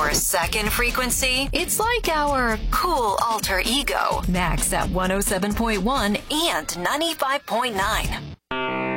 Our second frequency, it's like our cool alter ego. Max at 107.1 and 95.9.